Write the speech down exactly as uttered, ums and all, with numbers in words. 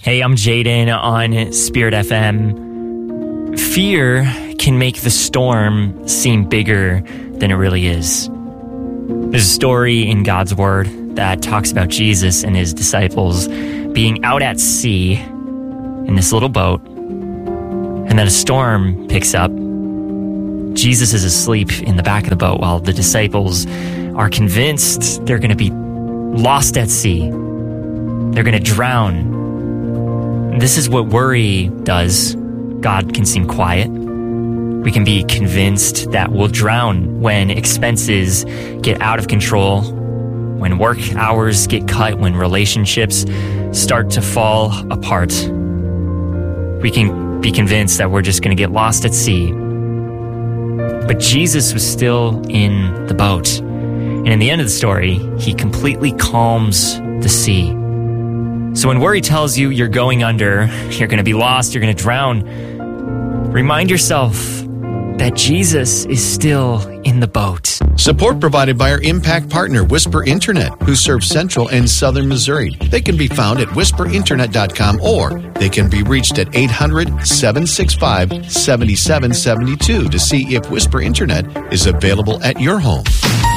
Hey, I'm Jaden on Spirit F M. Fear can make the storm seem bigger than it really is. There's a story in God's Word that talks about Jesus and his disciples being out at sea in this little boat, and then a storm picks up. Jesus is asleep in the back of the boat while the disciples are convinced they're going to be lost at sea. They're going to drown. This is what worry does. God can seem quiet. We can be convinced that we'll drown when expenses get out of control, when work hours get cut, when relationships start to fall apart. We can be convinced that we're just going to get lost at sea. But Jesus was still in the boat. And in the end of the story, he completely calms the sea. So when worry tells you you're going under, you're going to be lost, you're going to drown, remind yourself that Jesus is still in the boat. Support provided by our impact partner, Whisper Internet, who serves Central and Southern Missouri. They can be found at whisper internet dot com, or they can be reached at eight hundred, seven six five, seven seven seven two to see if Whisper Internet is available at your home.